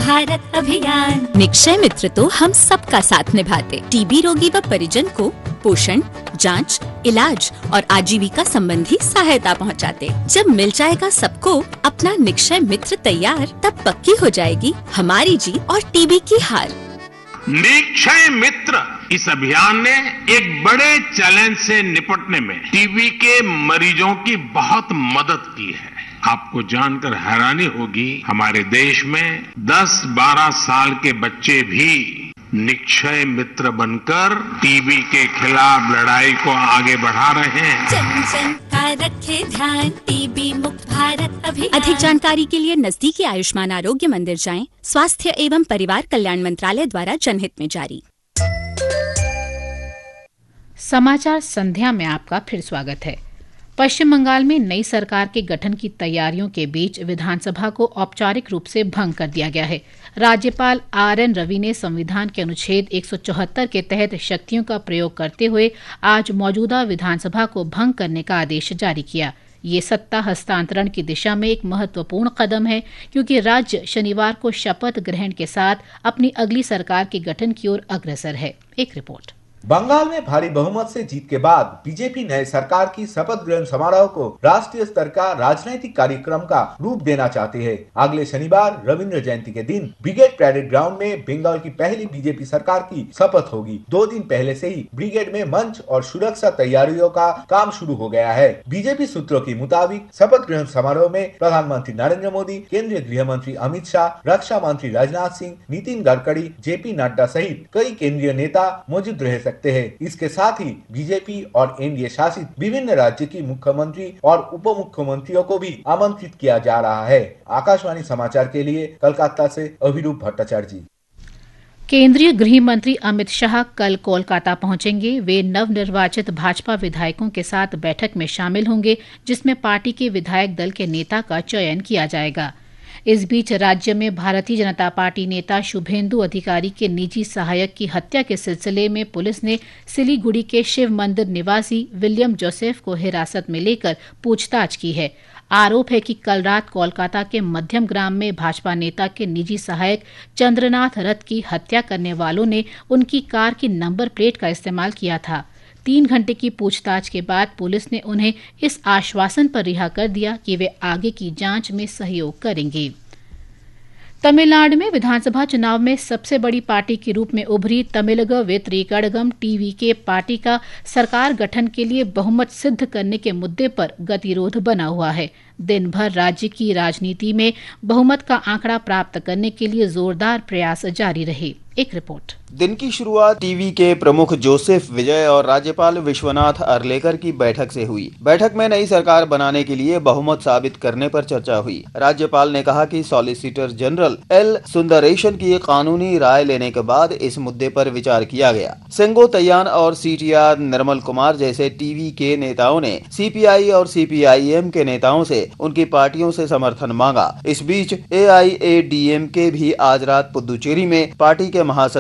भारत अभियान। निक्षय मित्र तो हम सबका साथ निभाते, टीबी रोगी व परिजन को पोषण, जांच, इलाज और आजीविका संबंधी सहायता पहुंचाते। जब मिल जाएगा सबको अपना निक्षय मित्र तैयार, तब पक्की हो जाएगी हमारी जीत और टीबी की हार। निक्षय मित्र इस अभियान ने एक बड़े चैलेंज से निपटने में टीबी के मरीजों की बहुत मदद की है। आपको जानकर हैरानी होगी, हमारे देश में 10-12 साल के बच्चे भी निक्षय मित्र बनकर टीबी के खिलाफ लड़ाई को आगे बढ़ा रहे हैं। जन जन का रखे ध्यान, टीबी मुक्त भारत अभियान। अधिक जानकारी के लिए नजदीकी आयुष्मान आरोग्य मंदिर जाएं। स्वास्थ्य एवं परिवार कल्याण मंत्रालय द्वारा जनहित में जारी। समाचार संध्या में आपका फिर स्वागत है। पश्चिम बंगाल में नई सरकार के गठन की तैयारियों के बीच विधानसभा को औपचारिक रूप से भंग कर दिया गया है। राज्यपाल आर.एन. रवि ने संविधान के अनुच्छेद 174 के तहत शक्तियों का प्रयोग करते हुए आज मौजूदा विधानसभा को भंग करने का आदेश जारी किया। ये सत्ता हस्तांतरण की दिशा में एक महत्वपूर्ण कदम है, क्योंकि राज्य शनिवार को शपथ ग्रहण के साथ अपनी अगली सरकार के गठन की ओर अग्रसर है। एक रिपोर्ट। बंगाल में भारी बहुमत से जीत के बाद बीजेपी नए सरकार की शपथ ग्रहण समारोह को राष्ट्रीय स्तर का राजनीतिक कार्यक्रम का रूप देना चाहती है। अगले शनिवार रविंद्र जयंती के दिन ब्रिगेड पैरेड ग्राउंड में बंगाल की पहली बीजेपी सरकार की शपथ होगी। 2 दिन पहले से ही ब्रिगेड में मंच और सुरक्षा तैयारियों का काम शुरू हो गया है। बीजेपी सूत्रों के मुताबिक शपथ ग्रहण समारोह में प्रधानमंत्री नरेंद्र मोदी, केंद्रीय गृह मंत्री अमित शाह, रक्षा मंत्री राजनाथ सिंह, नितिन गडकरी, जेपी नड्डा सहित कई केंद्रीय नेता मौजूद रह सकते हैं। इसके साथ ही बीजेपी और एनडीए शासित विभिन्न राज्य की मुख्यमंत्री और उप मुख्यमंत्रियों को भी आमंत्रित किया जा रहा है। आकाशवाणी समाचार के लिए कोलकाता से अभिरूप भट्टाचार्य जी। केंद्रीय गृह मंत्री अमित शाह कल कोलकाता पहुंचेंगे। वे नवनिर्वाचित भाजपा विधायकों के साथ बैठक में शामिल होंगे, जिसमें पार्टी के विधायक दल के नेता का चयन किया जाएगा। इस बीच राज्य में भारतीय जनता पार्टी नेता शुभेंदु अधिकारी के निजी सहायक की हत्या के सिलसिले में पुलिस ने सिलीगुड़ी के शिव मंदिर निवासी विलियम जोसेफ को हिरासत में लेकर पूछताछ की है। आरोप है कि कल रात कोलकाता के मध्यम ग्राम में भाजपा नेता के निजी सहायक चंद्रनाथ रथ की हत्या करने वालों ने उनकी कार की नंबर प्लेट का इस्तेमाल किया था। 3 घंटे की पूछताछ के बाद पुलिस ने उन्हें इस आश्वासन पर रिहा कर दिया कि वे आगे की जांच में सहयोग करेंगे। तमिलनाडु में विधानसभा चुनाव में सबसे बड़ी पार्टी के रूप में उभरी तमिलग वेत्री कड़गम टीवीके पार्टी का सरकार गठन के लिए बहुमत सिद्ध करने के मुद्दे पर गतिरोध बना हुआ है। दिन भर राज्य की राजनीति में बहुमत का आंकड़ा प्राप्त करने के लिए जोरदार प्रयास जारी रहे। एक रिपोर्ट। दिन की शुरुआत टीवी के प्रमुख जोसेफ विजय और राज्यपाल विश्वनाथ अर्लेकर की बैठक से हुई। बैठक में नई सरकार बनाने के लिए बहुमत साबित करने पर चर्चा हुई। राज्यपाल ने कहा कि सॉलिसिटर जनरल एल सुंदरेशन की कानूनी राय लेने के बाद इस मुद्दे पर विचार किया गया। सेंगो तैयान और सीटीआर निर्मल कुमार जैसे टीवी के नेताओं ने सीपीआई और सीपीआईएम के नेताओं से उनकी पार्टियों से समर्थन मांगा। इस बीच एआईएडीएमके भी आज रात पुदुचेरी में पार्टी के महासचिव